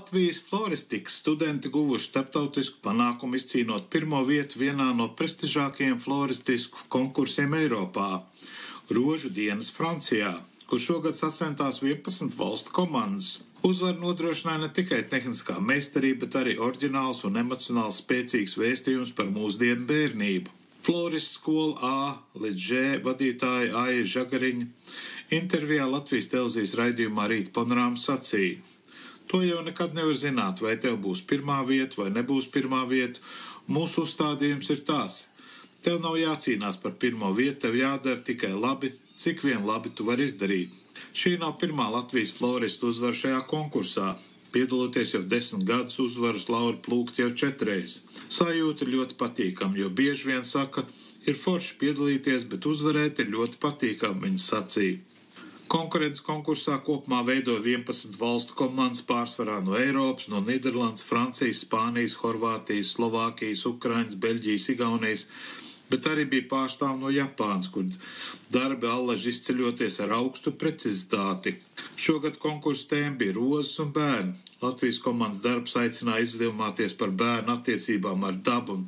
Latvijas floristikas studenti guvuši starptautisku panākumu izcīnot pirmo vietu vienā no prestižākajiem floristisku konkursiem Eiropā – Rožu dienas Francijā, kur šogad sacentās 11 valstu komandas. Uzvaru nodrošināja ne tikai tehniskā meistarība, bet arī oriģināls un emocionāli spēcīgs vēstījums par mūsdienu bērnību. Floristu skola A līdz Ž vadītāja Aija Žagariņa intervijā Latvijas televīzijas raidījumā Rīta panorāma sacīja: to jau nekad nevar zināt, vai tev būs pirmā vieta vai nebūs pirmā vieta. Mūsu uzstādījums ir tās: tev nav jācīnās par pirmo vietu, tev jādara tikai labi, cik vien labi tu vari izdarīt. Šī nav pirmā Latvijas floristu uzvara šajā konkursā. Piedaloties jau 10 gadus, uzvaras lauri plūkt jau 4 reizes. Sajūta ir ļoti patīkama, jo bieži vien saka, ir forši piedalīties, bet uzvarēt ir ļoti patīkama, viņa sacīja. Konkurences konkursā kopumā veido 11 valstu komandas, pārsvarā no Eiropas, no Nīderlandes, Francijas, Spānijas, Horvātijas, Slovākijas, Ukrainas, Beļģijas, Igaunijas, bet arī bija pārstāv no Japānas, kur darbi allaži izceļoties ar augstu precizitāti. Šogad konkursa tēma bija rozes un bērni. Latvijas komandas darbs aicināja izdomāties par bērnu attiecībām ar dabu un